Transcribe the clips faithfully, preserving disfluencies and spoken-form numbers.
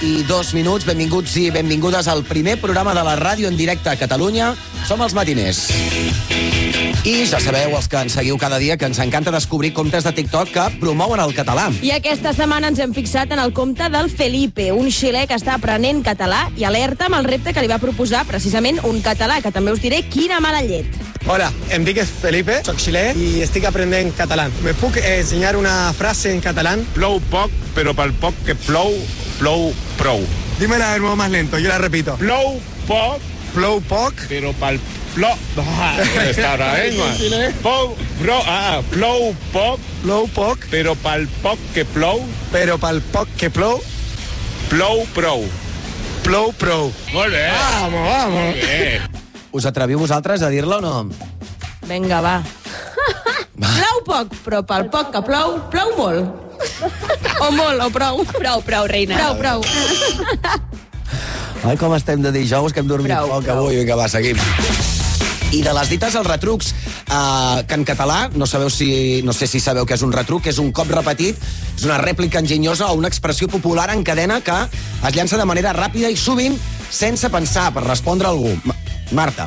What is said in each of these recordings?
i dos minuts. Benvinguts i benvingudes al primer programa de la ràdio en directe a Catalunya. Som els Matiners. I ja sabeu, els que ens seguiu cada dia, que ens encanta descobrir comptes de TikTok que promouen el català. I aquesta setmana ens hem fixat en el compte del Felipe, un xilè que està aprenent català i alerta amb el repte que li va proposar precisament un català, que també us diré quina mala llet. Hola, em dic Felipe, soc xilè i estic aprenent català. Me puc ensenyar una frase en català? Plou poc, però pel poc que plou, plou prou. Dímela de nuevo más lento, yo la repito. Plou poc, Plou poc, però pel plou... Ah, està ara, eh? Plou, bro, ah, plou poc, plou poc, però pel poc que plou, però pel poc que plou, plou prou. plou prou. Molt bé. Vamos, vamos. Molt bé. Us atreviu vosaltres a dir-la o no? Vinga, va. Plou poc, però pel poc que plou, plou molt. O molt, o prou. Prou, prou, reina. Prou, prou. Ai, com estem de dijous, que hem dormit Prou, poc prou. avui. Vinga, va, seguim. I de les dites als retrucs, eh, que en català, no sabeu si, no sé si sabeu què és un retruc, és un cop repetit, és una rèplica enginyosa o una expressió popular en cadena que es llança de manera ràpida i sovint sense pensar per respondre a algú. Ma- Marta.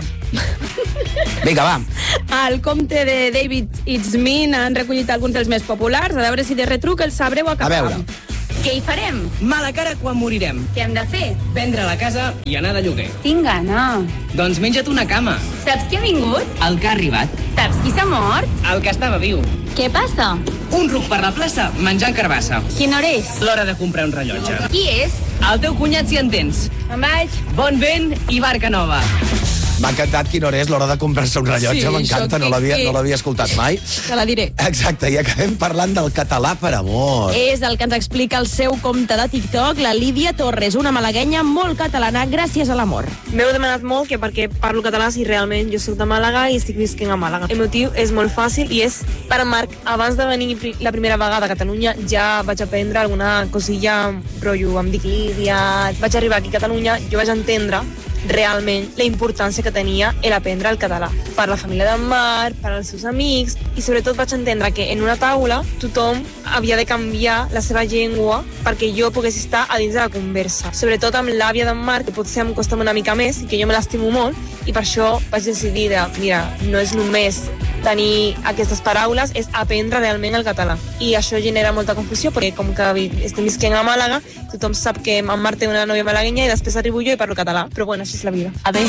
Vinga, va. Al compte de David It's Me n'han recollit alguns dels més populars. A veure si de retruc els sabreu A acabar. veure. Què hi farem? Mala cara quan morirem. Què hem de fer? Vendre la casa i anar de lloguer. Tinc gana. Doncs menja't una cama. Saps qui ha vingut? El que ha arribat. Saps qui s'ha mort? El que estava viu. Què passa? Un ruc per la plaça, menjant carbassa. Quina hora és? L'hora de comprar un rellotge. Qui és? El teu cunyat, si en tens. Me'n vaig. Bon vent i barca nova. M'ha encantat quina hora és l'hora de comprar-se un rellotge. Sí, M'encanta, això no l'havia que- no l'havia escoltat mai. Te la diré. Exacte, i acabem parlant del català per amor. És el que ens explica el seu compte de TikTok, la Lídia Torres, una malaguenya molt catalana gràcies a l'amor. M'heu demanat molt que perquè parlo català si realment jo soc de Màlaga i estic visquent a Màlaga. El motiu és molt fàcil i és per Marc. Abans de venir pri- la primera vegada a Catalunya ja vaig aprendre alguna cosilla, rotllo, em dic Lídia. Vaig arribar aquí a Catalunya, jo vaig entendre realment la importància que tenia el aprendre el català. Per la família d'en Marc, per als seus amics, i sobretot vaig entendre que en una taula tothom havia de canviar la seva llengua perquè jo pogués estar a dins de la conversa. Sobretot amb l'àvia d'en Marc, que potser em costa una mica més i que jo me l'estimo molt, i per això vaig decidir de, mira, no és només tenir aquestes paraules, és aprendre realment el català. I això genera molta confusió, perquè com que vi- estem visquent a Màlaga, tothom sap que en Marc té una nòvia malaguenya i després arribo jo i parlo català. Però bueno, així és la vida. Adéu.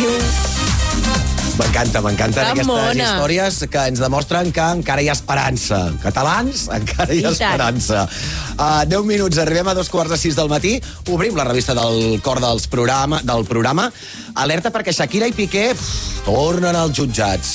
M'encanta, m'encanten Que aquestes mona. històries que ens demostren que encara hi ha esperança. Catalans, encara hi ha I tant. esperança. Uh, deu minuts, arribem a dos quarts de sis del matí, obrim la revista del cor dels programa, del programa. Alerta perquè Shakira i Piqué pff, tornen als jutjats.